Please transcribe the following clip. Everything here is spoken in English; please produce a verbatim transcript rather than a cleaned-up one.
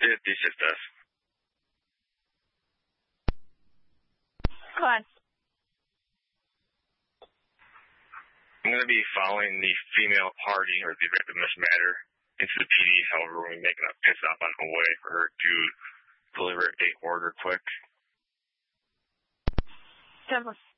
It, it's just us. Go on. I'm going to be following the female party, or the victim in this matter, into the P D. However, we're making a pit stop on the way for her to deliver a order quick. Seven.